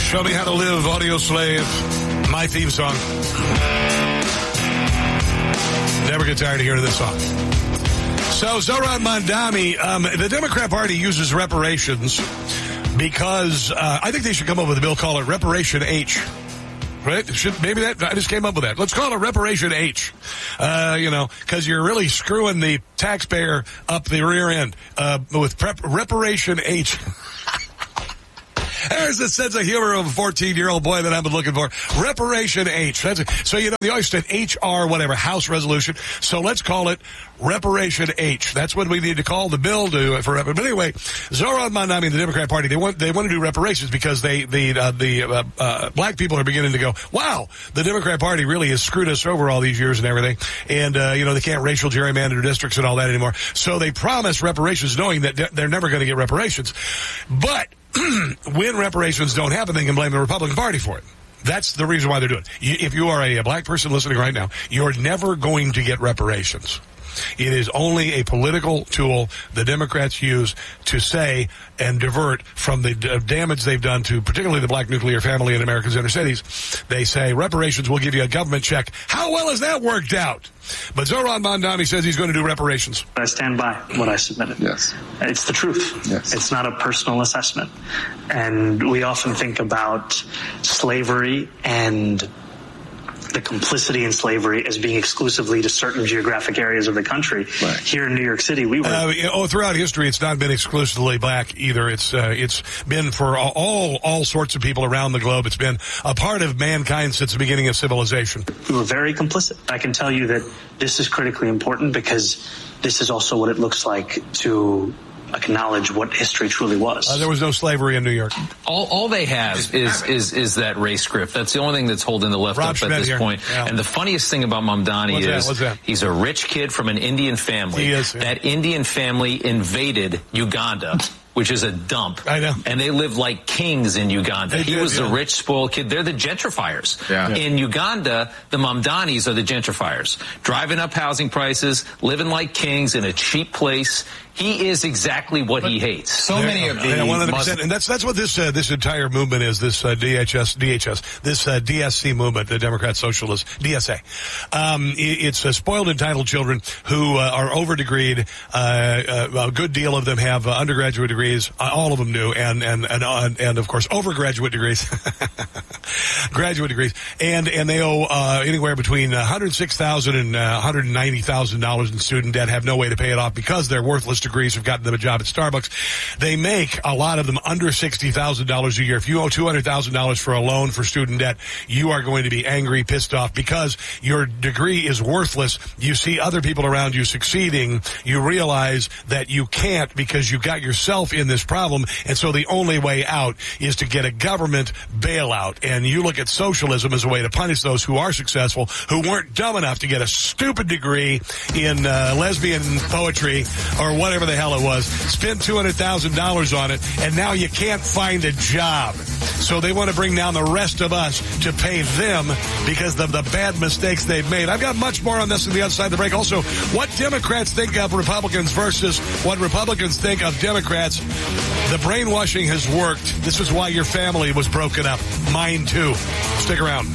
Show Me How to Live, Audio Slave. My theme song. Never get tired of hearing this song. So Zohran Mamdani, the Democrat Party uses reparations because I think they should come up with a bill, call it Reparation H. Right? Maybe I just came up with that. Let's call it Reparation H. Because you're really screwing the taxpayer up the rear end with Reparation H. There's the sense of humor of a 14-year-old boy that I've been looking for. Reparation H. So, they always said HR, whatever, House resolution. So let's call it Reparation H. That's what we need to call the bill for. But anyway, Zohran Mamdani, the Democrat Party, they want to do reparations because the black people are beginning to go, wow, the Democrat Party really has screwed us over all these years and everything. And, they can't racial gerrymander districts and all that anymore. So they promise reparations knowing that they're never going to get reparations. But when reparations don't happen, they can blame the Republican Party for it. That's the reason why they're doing it. If you are a black person listening right now, you're never going to get reparations. It is only a political tool the Democrats use to say and divert from the damage they've done to particularly the black nuclear family in America's inner cities. They say reparations will give you a government check. How well has that worked out? But Zohran Mamdani says he's going to do reparations. I stand by what I submitted. Yes. It's the truth. Yes. It's not a personal assessment. And we often think about slavery and the complicity in slavery as being exclusively to certain geographic areas of the country. Right. Here in New York City, we were... throughout history, it's not been exclusively black either. It's been for all sorts of people around the globe. It's been a part of mankind since the beginning of civilization. We were very complicit. I can tell you that this is critically important because this is also what it looks like to acknowledge what history truly was. There was no slavery in New York. All they have is that race script. That's the only thing that's holding the left up at this point. Yeah. And the funniest thing about Mamdani is he's a rich kid from an Indian family. He is. Yeah. That Indian family invaded Uganda, which is a dump. I know. And they lived like kings in Uganda. He was a rich, spoiled kid. They're the gentrifiers. Yeah. In Uganda, the Mamdanis are the gentrifiers. Driving up housing prices, living like kings in a cheap place. He is exactly what he hates. So many of these. Yeah, 100%. And that's what this entire movement is, this DSC movement, the Democrat Socialist, DSA. It's spoiled, entitled children who are over-degreed. A good deal of them have undergraduate degrees. All of them do. And of course, overgraduate degrees. Graduate degrees. And they owe anywhere between $106,000 and $190,000 in student debt, have no way to pay it off because they're worthless degrees have gotten them a job at Starbucks. They make a lot of them under $60,000 a year. If you owe $200,000 for a loan for student debt, you are going to be angry, pissed off because your degree is worthless. You see other people around you succeeding. You realize that you can't because you got yourself in this problem. And so the only way out is to get a government bailout. And you look at socialism as a way to punish those who are successful, who weren't dumb enough to get a stupid degree in lesbian poetry or whatever the hell it was, spend $200,000 on it, and now you can't find a job. So they want to bring down the rest of us to pay them because of the bad mistakes they've made. I've got much more on this on the other side of the break. Also, what Democrats think of Republicans versus what Republicans think of Democrats. The brainwashing has worked. This is why your family was broken up. Mine too. Stick around.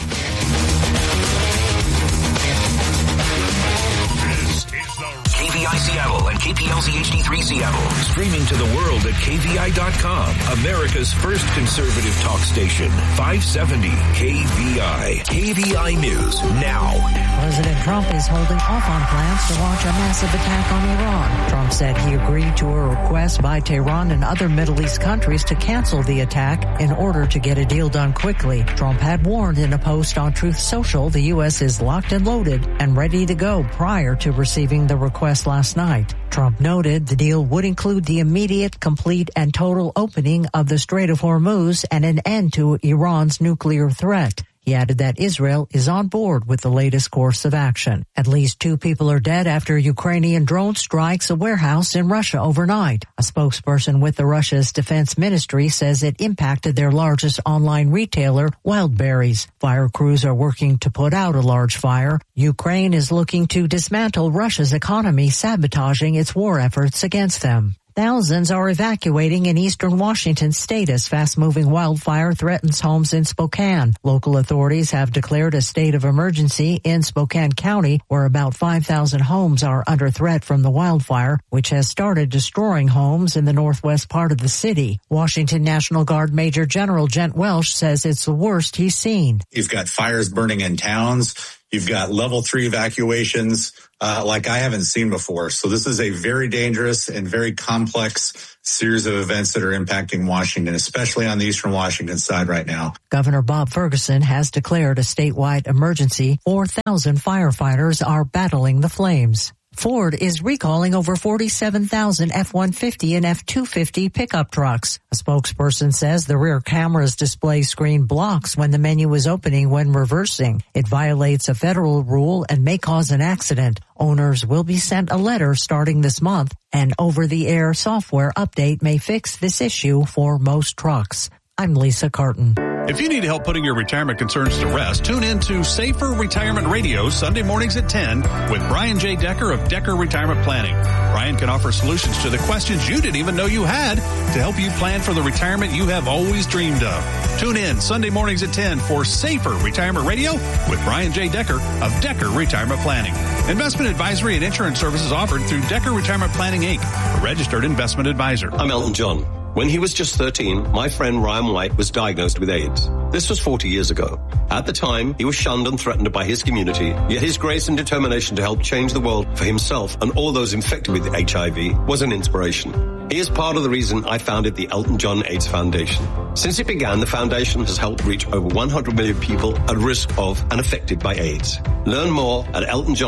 KVI Seattle and KPLZ HD3 Seattle. Streaming to the world at KVI.com. America's first conservative talk station. 570 KVI. KVI News now. President Trump is holding off on plans to launch a massive attack on Iran. Trump said he agreed to a request by Tehran and other Middle East countries to cancel the attack in order to get a deal done quickly. Trump had warned in a post on Truth Social the U.S. is locked and loaded and ready to go prior to receiving the request last night. Trump noted the deal would include the immediate, complete, and total opening of the Strait of Hormuz and an end to Iran's nuclear threat. He added that Israel is on board with the latest course of action. At least 2 people are dead after Ukrainian drone strikes a warehouse in Russia overnight. A spokesperson with the Russia's defense ministry says it impacted their largest online retailer, Wildberries. Fire crews are working to put out a large fire. Ukraine is looking to dismantle Russia's economy, sabotaging its war efforts against them. Thousands are evacuating in eastern Washington state as fast-moving wildfire threatens homes in Spokane. Local authorities have declared a state of emergency in Spokane County, where about 5,000 homes are under threat from the wildfire, which has started destroying homes in the northwest part of the city. Washington National Guard Major General Gent Welsh says it's the worst he's seen. You've got fires burning in towns. You've got level 3 evacuations like I haven't seen before. So this is a very dangerous and very complex series of events that are impacting Washington, especially on the eastern Washington side right now. Governor Bob Ferguson has declared a statewide emergency. 4,000 firefighters are battling the flames. Ford is recalling over 47,000 F-150 and F-250 pickup trucks. A spokesperson says the rear camera's display screen blocks when the menu is opening when reversing. It violates a federal rule and may cause an accident. Owners will be sent a letter starting this month. An over-the-air software update may fix this issue for most trucks. I'm Lisa Carton. If you need help putting your retirement concerns to rest, tune in to Safer Retirement Radio Sunday mornings at 10 with Brian J. Decker of Decker Retirement Planning. Brian can offer solutions to the questions you didn't even know you had to help you plan for the retirement you have always dreamed of. Tune in Sunday mornings at 10 for Safer Retirement Radio with Brian J. Decker of Decker Retirement Planning. Investment advisory and insurance services offered through Decker Retirement Planning, Inc., a registered investment advisor. I'm Elton John. When he was just 13, my friend Ryan White was diagnosed with AIDS. This was 40 years ago. At the time, he was shunned and threatened by his community, yet his grace and determination to help change the world for himself and all those infected with HIV was an inspiration. He is part of the reason I founded the Elton John AIDS Foundation. Since it began, the foundation has helped reach over 100 million people at risk of and affected by AIDS. Learn more at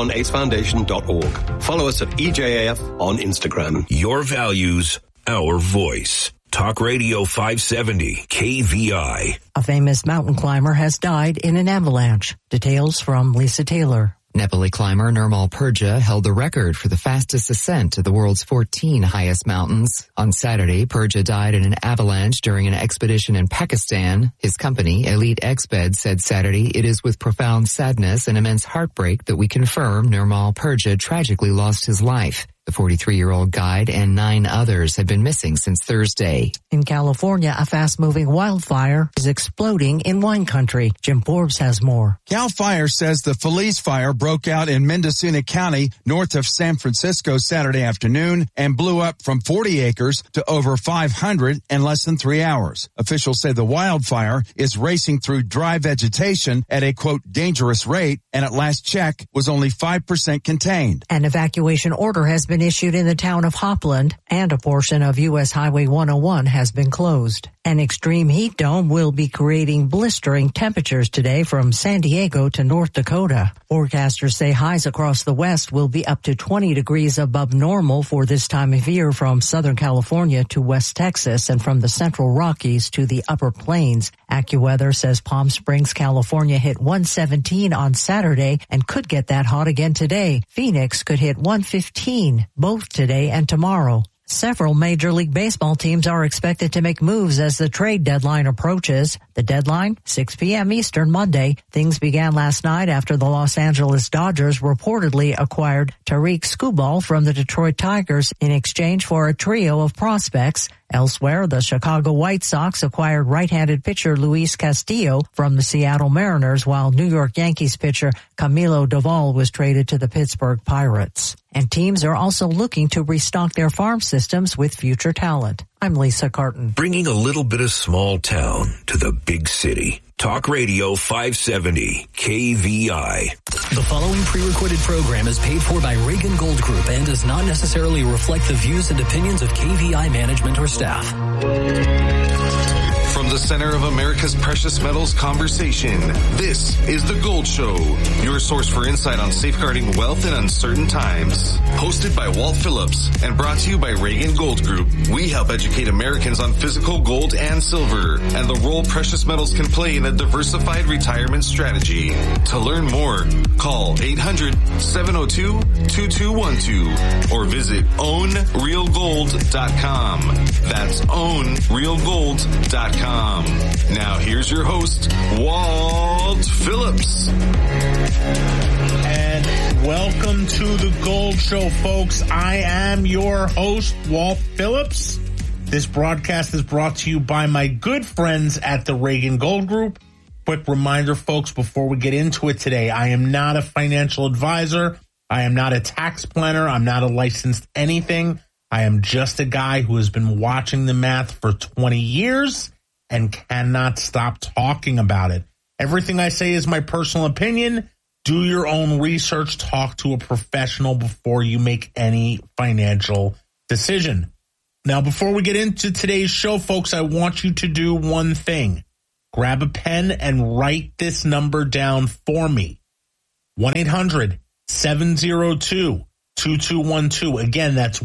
eltonjohnaidsfoundation.org. Follow us at EJAF on Instagram. Your values, our voice. Talk Radio 570, KVI. A famous mountain climber has died in an avalanche. Details from Lisa Taylor. Nepali climber Nirmal Purja held the record for the fastest ascent to the world's 14 highest mountains. On Saturday, Purja died in an avalanche during an expedition in Pakistan. His company, Elite Exped, said Saturday, "It is with profound sadness and immense heartbreak that we confirm Nirmal Purja tragically lost his life." The 43-year-old guide and 9 others have been missing since Thursday. In California, a fast-moving wildfire is exploding in wine country. Jim Forbes has more. Cal Fire says the Feliz fire broke out in Mendocino County, north of San Francisco, Saturday afternoon and blew up from 40 acres to over 500 in less than 3 hours. Officials say the wildfire is racing through dry vegetation at a, quote, dangerous rate, and at last check was only 5% contained. An evacuation order has been issued in the town of Hopland, and a portion of U.S. Highway 101 has been closed. An extreme heat dome will be creating blistering temperatures today from San Diego to North Dakota. Forecasters say highs across the west will be up to 20 degrees above normal for this time of year from Southern California to West Texas and from the Central Rockies to the Upper Plains. AccuWeather says Palm Springs, California hit 117 on Saturday and could get that hot again today. Phoenix could hit 115. Both today and tomorrow. Several Major League Baseball teams are expected to make moves as the trade deadline approaches. The deadline, 6 p.m. Eastern Monday. Things began last night after the Los Angeles Dodgers reportedly acquired Tariq Skubal from the Detroit Tigers in exchange for a trio of prospects. Elsewhere, the Chicago White Sox acquired right-handed pitcher Luis Castillo from the Seattle Mariners, while New York Yankees pitcher Camilo Doval was traded to the Pittsburgh Pirates. And teams are also looking to restock their farm systems with future talent. I'm Lisa Carton. Bringing a little bit of small town to the big city. Talk Radio 570, KVI. The following pre-recorded program is paid for by Reagan Gold Group and does not necessarily reflect the views and opinions of KVI management or staff. From the center of America's precious metals conversation, this is The Gold Show, your source for insight on safeguarding wealth in uncertain times. Hosted by Walt Phillips and brought to you by Reagan Gold Group, we help educate Americans on physical gold and silver and the role precious metals can play in a diversified retirement strategy. To learn more, call 800-702-2212 or visit ownrealgold.com. That's ownrealgold.com. KVI.com. Now here's your host, Walt Phillips. And welcome to the Gold Show, folks. I am your host, Walt Phillips. This broadcast is brought to you by my good friends at the Reagan Gold Group. Quick reminder, folks, before we get into it today, I am not a financial advisor. I am not a tax planner. I'm not a licensed anything. I am just a guy who has been watching the math for 20 years and cannot stop talking about it. Everything I say is my personal opinion. Do your own research. Talk to a professional before you make any financial decision. Now, before we get into today's show, folks, I want you to do one thing. Grab a pen and write this number down for me. 1-800-702-2212. Again, that's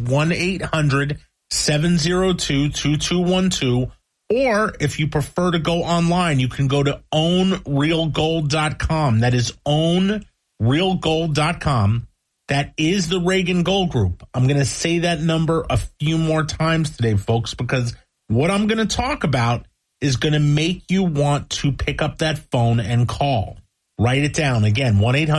1-800-702-2212. Or if you prefer to go online, you can go to ownrealgold.com. That is ownrealgold.com. That is the Reagan Gold Group. I'm going to say that number a few more times today, folks, because what I'm going to talk about is going to make you want to pick up that phone and call. Write it down. Again,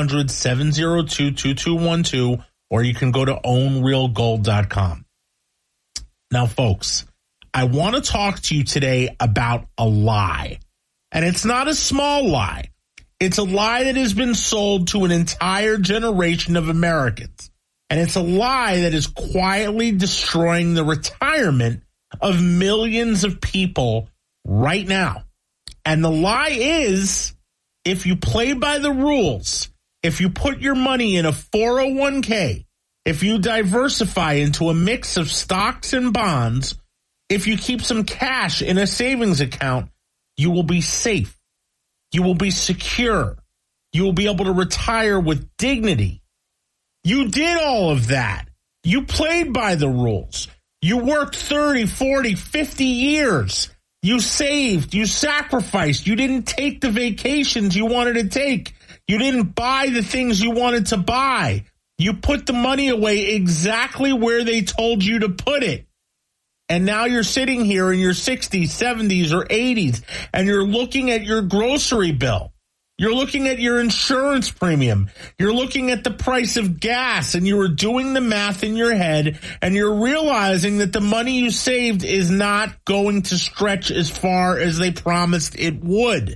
1-800-702-2212, or you can go to ownrealgold.com. Now, folks, I want to talk to you today about a lie. And it's not a small lie. It's a lie that has been sold to an entire generation of Americans. And it's a lie that is quietly destroying the retirement of millions of people right now. And the lie is, if you play by the rules, if you put your money in a 401k, if you diversify into a mix of stocks and bonds, if you keep some cash in a savings account, you will be safe. You will be secure. You will be able to retire with dignity. You did all of that. You played by the rules. You worked 30, 40, 50 years. You saved. You sacrificed. You didn't take the vacations you wanted to take. You didn't buy the things you wanted to buy. You put the money away exactly where they told you to put it. And now you're sitting here in your 60s, 70s, or 80s, and you're looking at your grocery bill. You're looking at your insurance premium. You're looking at the price of gas, and you were doing the math in your head, and you're realizing that the money you saved is not going to stretch as far as they promised it would.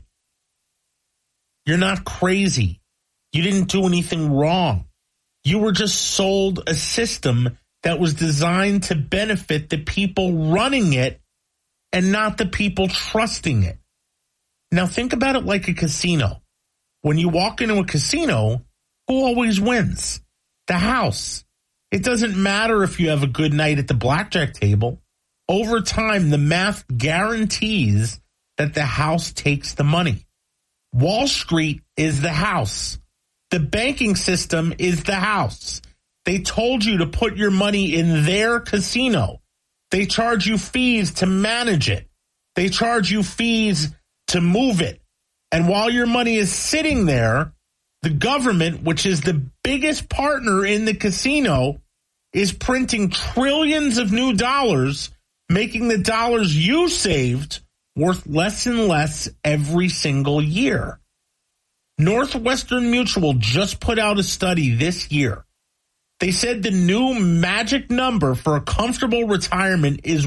You're not crazy. You didn't do anything wrong. You were just sold a system that was designed to benefit the people running it and not the people trusting it. Now think about it like a casino. When you walk into a casino, who always wins? The house. It doesn't matter if you have a good night at the blackjack table. Over time, the math guarantees that the house takes the money. Wall Street is the house. The banking system is the house. They told you to put your money in their casino. They charge you fees to manage it. They charge you fees to move it. And while your money is sitting there, the government, which is the biggest partner in the casino, is printing trillions of new dollars, making the dollars you saved worth less and less every single year. Northwestern Mutual just put out a study this year. They said the new magic number for a comfortable retirement is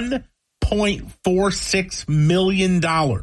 $1.46 million.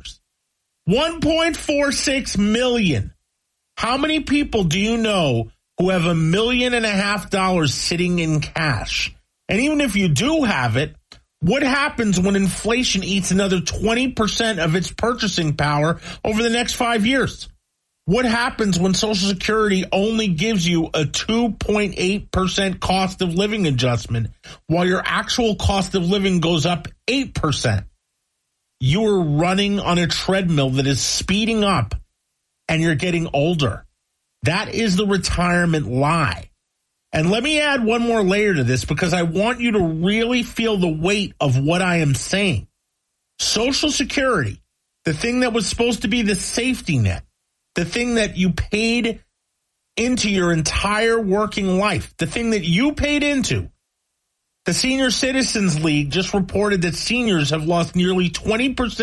$1.46 million. How many people do you know who have $1.5 million sitting in cash? And even if you do have it, what happens when inflation eats another 20% of its purchasing power over the next 5 years? What happens when Social Security only gives you a 2.8% cost of living adjustment while your actual cost of living goes up 8%? You are running on a treadmill that is speeding up and you're getting older. That is the retirement lie. And let me add one more layer to this because I want you to really feel the weight of what I am saying. Social Security, the thing that was supposed to be the safety net, the thing that you paid into your entire working life, the thing that you paid into. The Senior Citizens League just reported that seniors have lost nearly 20%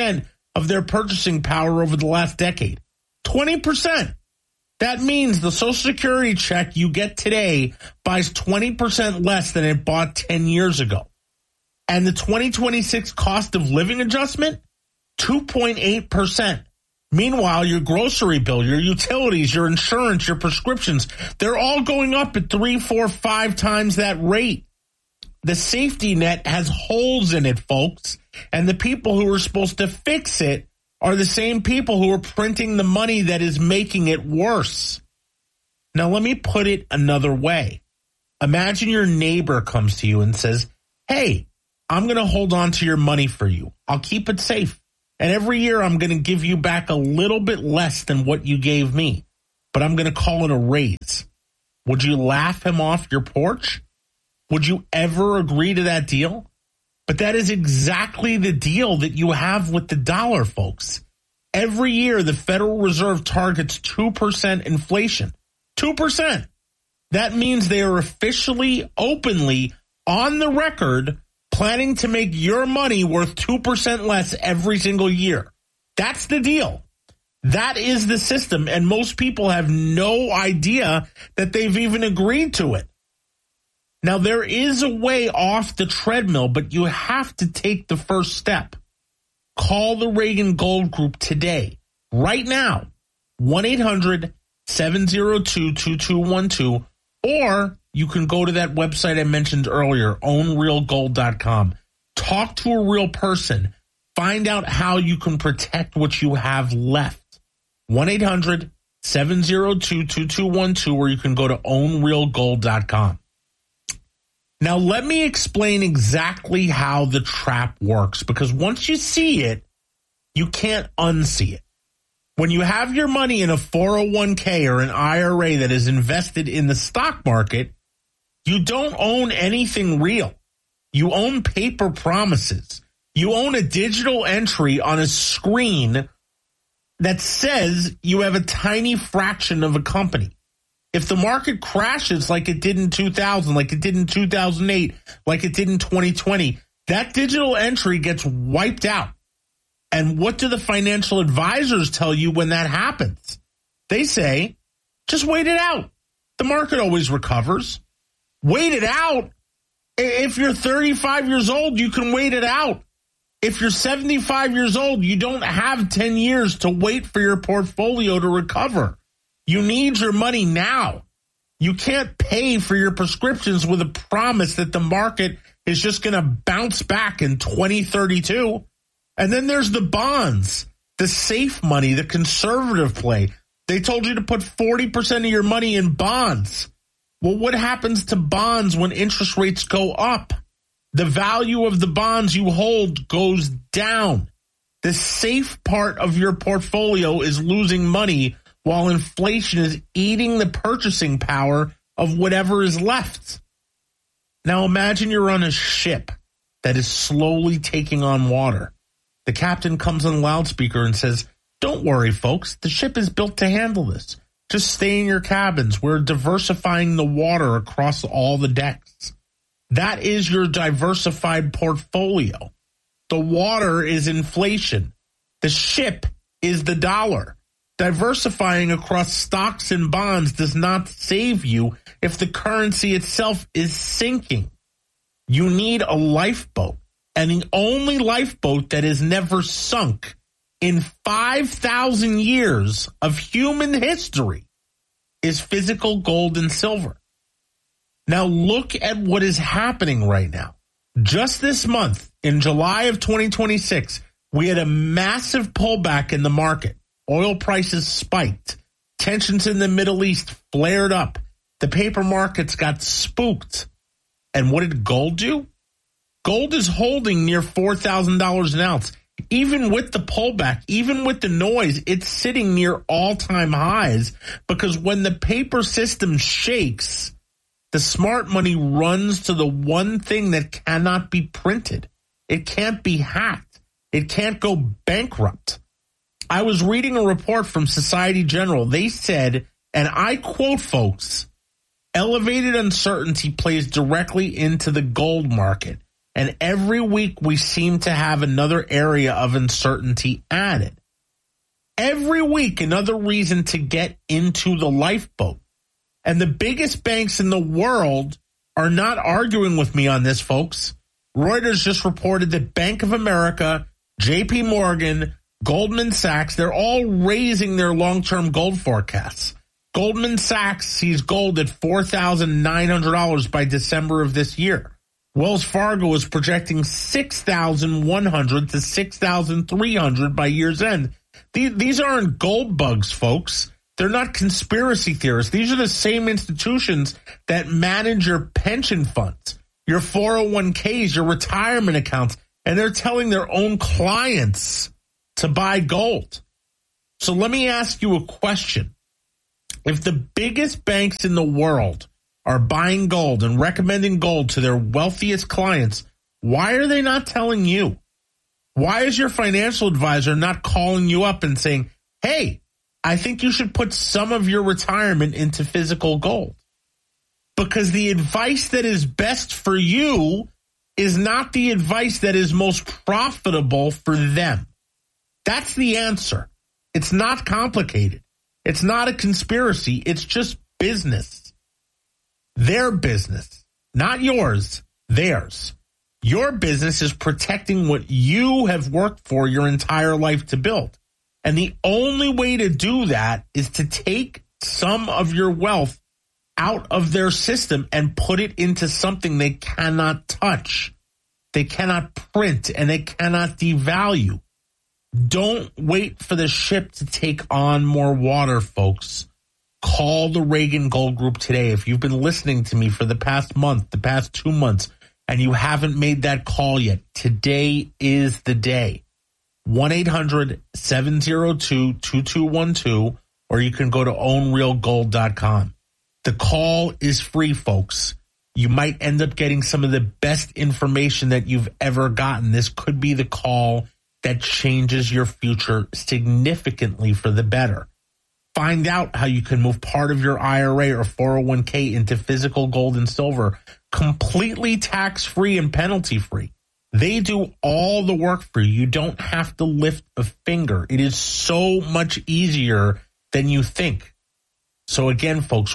of their purchasing power over the last decade. 20%. That means the Social Security check you get today buys 20% less than it bought 10 years ago. And the 2026 cost of living adjustment, 2.8%. Meanwhile, your grocery bill, your utilities, your insurance, your prescriptions, they're all going up at 3, 4, 5 times that rate. The safety net has holes in it, folks. And the people who are supposed to fix it are the same people who are printing the money that is making it worse. Now, let me put it another way. Imagine your neighbor comes to you and says, hey, I'm going to hold on to your money for you. I'll keep it safe. And every year I'm going to give you back a little bit less than what you gave me. But I'm going to call it a raise. Would you laugh him off your porch? Would you ever agree to that deal? But that is exactly the deal that you have with the dollar, folks. Every year the Federal Reserve targets 2% inflation. 2%. That means they are officially, openly, on the record, planning to make your money worth 2% less every single year. That's the deal. That is the system, and most people have no idea that they've even agreed to it. Now, there is a way off the treadmill, but you have to take the first step. Call the Reagan Gold Group today, right now, 1-800-702-2212, or you can go to that website I mentioned earlier, ownrealgold.com. Talk to a real person. Find out how you can protect what you have left. 1-800-702-2212, or you can go to ownrealgold.com. Now, let me explain exactly how the trap works, because once you see it, you can't unsee it. When you have your money in a 401k or an IRA that is invested in the stock market, you don't own anything real. You own paper promises. You own a digital entry on a screen that says you have a tiny fraction of a company. If the market crashes like it did in 2000, like it did in 2008, like it did in 2020, that digital entry gets wiped out. And what do the financial advisors tell you when that happens? They say, just wait it out. The market always recovers. Wait it out. If you're 35 years old, you can wait it out. If you're 75 years old, you don't have 10 years to wait for your portfolio to recover. You need your money now. You can't pay for your prescriptions with a promise that the market is just going to bounce back in 2032. And then there's the bonds, the safe money, the conservative play. They told you to put 40% of your money in bonds. Well, what happens to bonds when interest rates go up? The value of the bonds you hold goes down. The safe part of your portfolio is losing money while inflation is eating the purchasing power of whatever is left. Now imagine you're on a ship that is slowly taking on water. The captain comes on the loudspeaker and says, don't worry, folks, the ship is built to handle this. Just stay in your cabins. We're diversifying the water across all the decks. That is your diversified portfolio. The water is inflation. The ship is the dollar. Diversifying across stocks and bonds does not save you if the currency itself is sinking. You need a lifeboat, and the only lifeboat that has never sunk in 5,000 years of human history is physical gold and silver. Now look at what is happening right now. Just this month, in July of 2026, we had a massive pullback in the market. Oil prices spiked. Tensions in the Middle East flared up. The paper markets got spooked. And what did gold do? Gold is holding near $4,000 an ounce. Even with the pullback, even with the noise, it's sitting near all-time highs because when the paper system shakes, the smart money runs to the one thing that cannot be printed. It can't be hacked. It can't go bankrupt. I was reading a report from Society General. They said, and I quote, folks, elevated uncertainty plays directly into the gold market. And every week we seem to have another area of uncertainty added. Every week, another reason to get into the lifeboat. And the biggest banks in the world are not arguing with me on this, folks. Reuters just reported that Bank of America, JP Morgan, Goldman Sachs, they're all raising their long-term gold forecasts. Goldman Sachs sees gold at $4,900 by December of this year. Wells Fargo is projecting $6,100 to $6,300 by year's end. These aren't gold bugs, folks. They're not conspiracy theorists. These are the same institutions that manage your pension funds, your 401ks, your retirement accounts, and they're telling their own clients to buy gold. So let me ask you a question. If the biggest banks in the world are buying gold and recommending gold to their wealthiest clients, why are they not telling you? Why is your financial advisor not calling you up and saying, hey, I think you should put some of your retirement into physical gold? Because the advice that is best for you is not the advice that is most profitable for them. That's the answer. It's not complicated. It's not a conspiracy. It's just business. Their business, not yours, theirs. Your business is protecting what you have worked for your entire life to build. And the only way to do that is to take some of your wealth out of their system and put it into something they cannot touch. They cannot print and they cannot devalue. Don't wait for the ship to take on more water, folks. Call the Reagan Gold Group today. If you've been listening to me for the past month, the past 2 months, and you haven't made that call yet, today is the day. 1-800-702-2212, or you can go to ownrealgold.com. The call is free, folks. You might end up getting some of the best information that you've ever gotten. This could be the call that changes your future significantly for the better. Find out how you can move part of your IRA or 401k into physical gold and silver, completely tax-free and penalty-free. They do all the work for you. You don't have to lift a finger. It is so much easier than you think. So again, folks,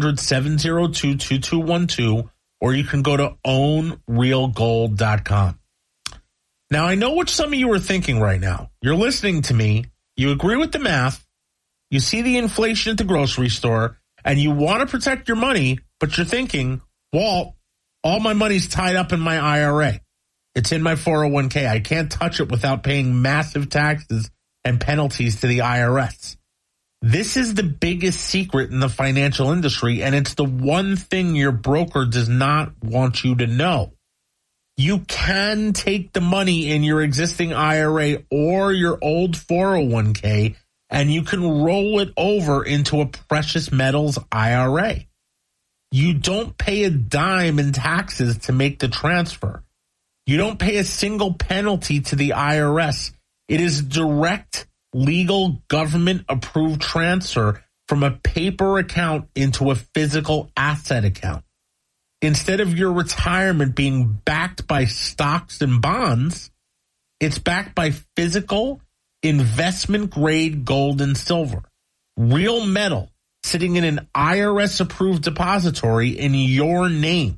1-800-702-2212, or you can go to ownrealgold.com. Now, I know what some of you are thinking right now. You're listening to me. You agree with the math. You see the inflation at the grocery store, and you want to protect your money, but you're thinking, Walt, all my money's tied up in my IRA. It's in my 401k. I can't touch it without paying massive taxes and penalties to the IRS. This is the biggest secret in the financial industry, and it's the one thing your broker does not want you to know. You can take the money in your existing IRA or your old 401k, and you can roll it over into a precious metals IRA. You don't pay a dime in taxes to make the transfer. You don't pay a single penalty to the IRS. It is direct, legal, government-approved transfer from a paper account into a physical asset account. Instead of your retirement being backed by stocks and bonds, it's backed by physical, investment-grade gold and silver. Real metal sitting in an IRS-approved depository in your name.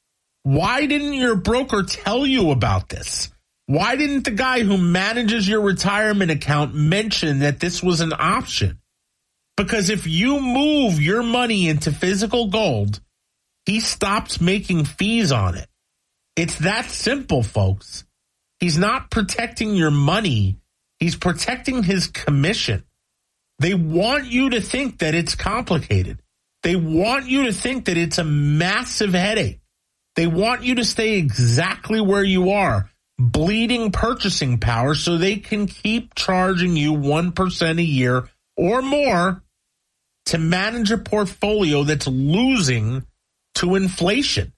Why didn't your broker tell you about this? Why didn't the guy who manages your retirement account mention that this was an option? Because if you move your money into physical gold, he stops making fees on it. It's that simple, folks. He's not protecting your money. He's protecting his commission. They want you to think that it's complicated. They want you to think that it's a massive headache. They want you to stay exactly where you are, bleeding purchasing power, so they can keep charging you 1% a year or more to manage a portfolio that's losing to inflation.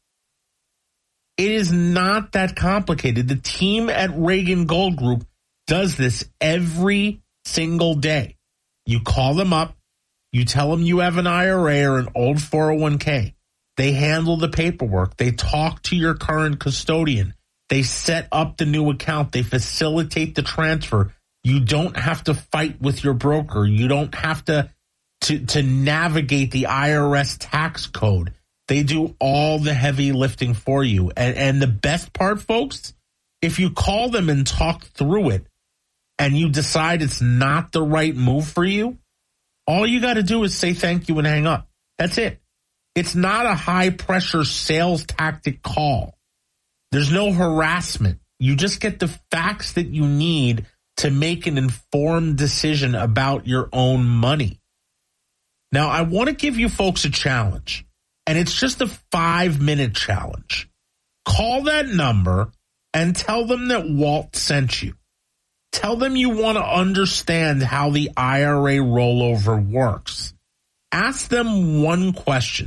It is not that complicated. The team at Reagan Gold Group does this every single day. You call them up, you tell them you have an IRA or an old 401k. They handle the paperwork. They talk to your current custodian. They set up the new account. They facilitate the transfer. You don't have to fight with your broker. You don't have to navigate the IRS tax code. They do all the heavy lifting for you. And the best part, folks, if you call them and talk through it and you decide it's not the right move for you, all you got to do is say thank you and hang up. That's it. It's not a high-pressure sales tactic call. There's no harassment. You just get the facts that you need to make an informed decision about your own money. Now, I want to give you folks a challenge, and it's just a 5-minute challenge. Call that number and tell them that Walt sent you. Tell them you want to understand how the IRA rollover works. Ask them one question.